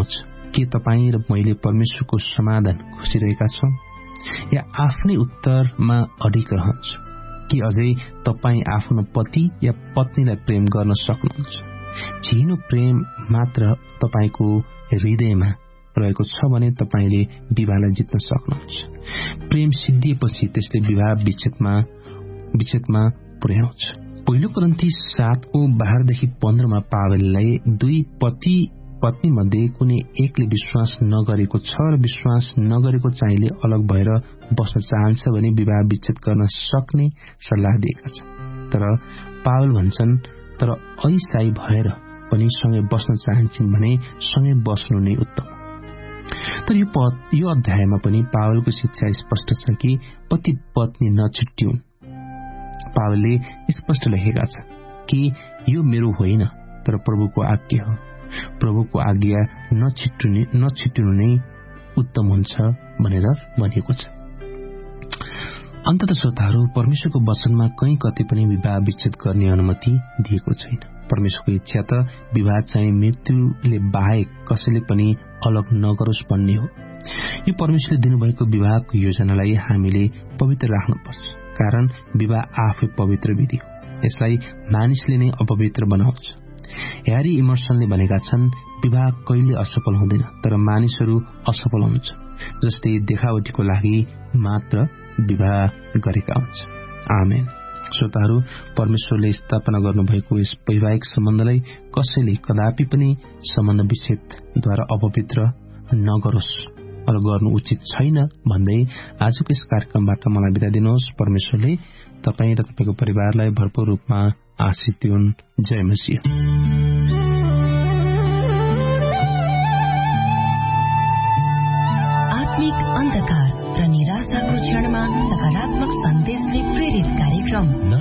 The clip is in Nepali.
बताउनुहुन्छ। के तपाईँ र मैले परमेश्वरको समाधान खोजिरहेका छौँ या आफ्नै उत्तरमा अडिग रहन्छौँ? कि अझै तपाईँ आफ्नो पति या पत्नीलाई प्रेम गर्न सक्नुहुन्छ? झिनो प्रेम मात्र तपाईँको हृदयमा रहेको छ भने तपाईँले विवाहलाई जित्न सक्नुहुन्छ। प्रेम सिद्धिएपछि त्यसले विवाह विच्छेदमा पुर्याउँछ। पहिलो कोरिन्थी 7:12-15 पावलले दुई पति पत्नी मध्ये कुनै एकले विश्वास नगरेको छ र विश्वास नगरेको चाहिँले अलग भएर बस्न चाहन्छ भने विवाह विच्छेद गर्न सक्ने सल्लाह दिएका छन्। तर पावल भन्छन्, तर ऐसाई भएर पनि सँगै बस्न चाहन्छन् भने सँगै बस्नु नै उत्तम। तर यो अध्यायमा पनि पावलको शिक्षा स्पष्ट छ कि पति पत्नी नछुट्टिउन्। पावलले स्पष्ट लेखेका छन् कि यो मेरो होइन तर प्रभुको आज्ञा हो। प्रभुको आज्ञा नछुट्टिनु नै उत्तम हुन्छ भनेर भनिएको छ। अन्ततः श्रोताहरू, परमेश्वरको वचनमा कहीँ कतै पनि विवाह विच्छेद गर्ने अनुमति दिएको छैन। परमेश्वरको इच्छा त विवाह चाहिँ मृत्युले बाहेक कसैले पनि अलग नगरोस् भन्ने हो। यो परमेश्वरले दिनुभएको विवाहको योजनालाई हामीले पवित्र राख्नुपर्छ, कारण विवाह आफै पवित्र विधि हो। यसलाई मानिसले नै अपवित्र बनाउँछ। ह्यारी इमर्सनले भनेका छन्, विवाह कहिले असफल हुँदैन तर मानिसहरू असफल हुन्छ, जसले देखावटीको लागि मात्र विवाह गरेका हुन्छ। आमेन। श्रोताहरू, परमेश्वरले स्थापना गर्नुभएको यस वैवाहिक सम्बन्धलाई कसैले कदापि पनि सम्बन्ध विच्छेदद्वारा अपवित्र नगरोस् र गर्नु उचित छैन भन्दै आजको यस कार्यक्रमबाट मलाई बिदा दिनुहोस्। परमेश्वरले तपाईँ र तपाईँको परिवारलाई भरपूर रूपमा आशीष दिउन्। जय मसीह। आत्मिक अन्धकार र निराशाको क्षणमा सकारात्मक सन्देशले प्रेरित कार्यक्रम